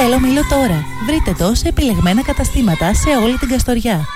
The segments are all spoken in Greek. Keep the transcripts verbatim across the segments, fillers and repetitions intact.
Θέλω μήλο τώρα. Βρείτε το σε επιλεγμένα καταστήματα σε όλη την Καστοριά.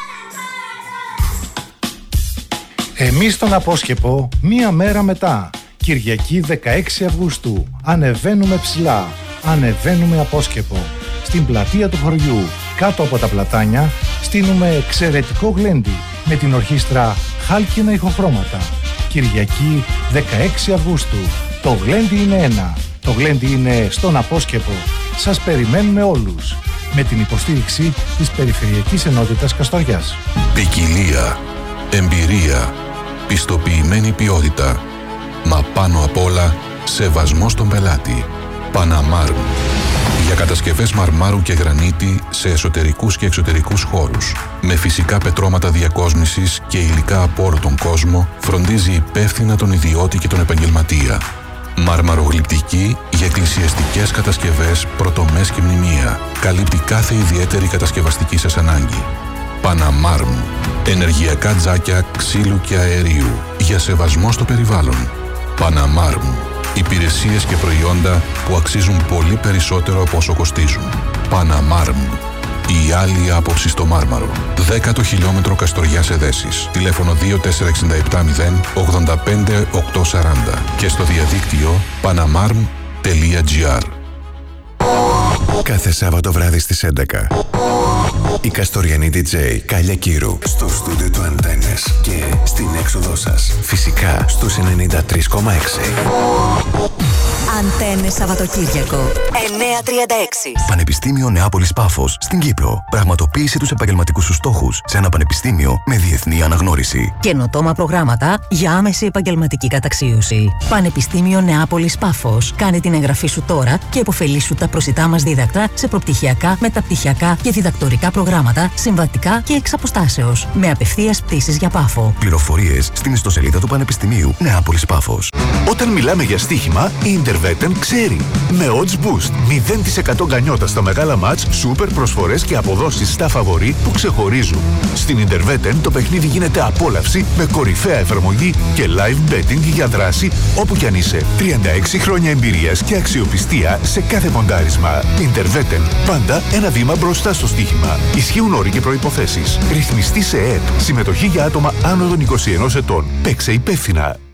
Εμείς στον Απόσκεπο, μία μέρα μετά, Κυριακή δεκαέξι Αυγούστου, ανεβαίνουμε ψηλά, ανεβαίνουμε Απόσκεπο. Στην πλατεία του χωριού, κάτω από τα πλατάνια, στείνουμε εξαιρετικό γλέντι με την ορχήστρα Χάλκινα Ηχοχρώματα. Κυριακή δεκαέξι Αυγούστου. Το γλέντι είναι ένα. Το γλέντι είναι στον Απόσκεπο. Σας περιμένουμε όλους. Με την υποστήριξη της Περιφερειακής Ενότητας Καστοριάς. Ποικιλία, εμπειρία, πιστοποιημένη ποιότητα. Μα πάνω απ' όλα, σεβασμός στον πελάτη. Παναμάρμ. Για κατασκευές μαρμάρου και γρανίτη σε εσωτερικούς και εξωτερικούς χώρους. Με φυσικά πετρώματα διακόσμησης και υλικά από όλο τον κόσμο, φροντίζει υπεύθυνα τον ιδιώτη και τον επαγγελματία. Μαρμαρογλυπτική για εκκλησιαστικές κατασκευές, πρωτομές και μνημεία. Καλύπτει κάθε ιδιαίτερη κατασκευαστική σας ανάγκη. Παναμάρμ. Ενεργειακά τζάκια ξύλου και αερίου. Για σεβασμό στο περιβάλλον. Παναμάρμ. Υπηρεσίες και προϊόντα που αξίζουν πολύ περισσότερο από όσο κοστίζουν. Παναμάρμ. Η άλλη άποψη στο Μάρμαρο. Δέκατο χιλιόμετρο Καστοριάς Εδέσης. Τηλέφωνο δύο τέσσερα έξι επτά μηδέν ογδόντα πέντε οκτακόσια σαράντα και στο διαδίκτυο παναμάρμ τελεία τζι άρ. Κάθε Σάββατο βράδυ στις έντεκα. Η Καστοριανή ντι τζέι Κάλια Κύρου στο στούντιο του Αντένες και στην έξοδό σας. Φυσικά στους ενενήντα τρία κόμμα έξι. Αντένες Σαββατοκύριακο εννιά τριάντα έξι. Πανεπιστήμιο Νεάπολης Πάφος στην Κύπρο. Πραγματοποίησε τους επαγγελματικούς σου στόχους σε ένα πανεπιστήμιο με διεθνή αναγνώριση. Καινοτόμα προγράμματα για άμεση επαγγελματική καταξίωση. Πανεπιστήμιο Νεάπολης Πάφος. Κάνε την εγγραφή σου τώρα και υποφελήσου τα προσιτά μας δίδακτρα σε προπτυχιακά, μεταπτυχιακά και διδακτορικά προγράμματα συμβατικά και εξ αποστάσεως. Με απευθείας πτήσεις για Πάφο. Πληροφορίες στην ιστοσελίδα του Πανεπιστημίου Νεάπολης Πάφος. Όταν μιλάμε για στοίχημα, η Intervetten ξέρει. Με odds boost, μηδέν τοις εκατό γκανιότα στα μεγάλα μάτς, σούπερ προσφορές και αποδόσεις στα φαβορί που ξεχωρίζουν. Στην Intervetten το παιχνίδι γίνεται απόλαυση με κορυφαία εφαρμογή και live betting για δράση όπου κι αν είσαι. τριάντα έξι χρόνια εμπειρίας και αξιοπιστία σε κάθε ποντάρισμα. Intervetten. Πάντα ένα βήμα μπροστά στο στοίχημα. Ισχύουν όροι και προϋποθέσεις. Ρυθμιστή σε ΕΕΠ. Συμμετοχή για άτομα άνω των είκοσι ενός ετών. Παίξε υπεύθυνα.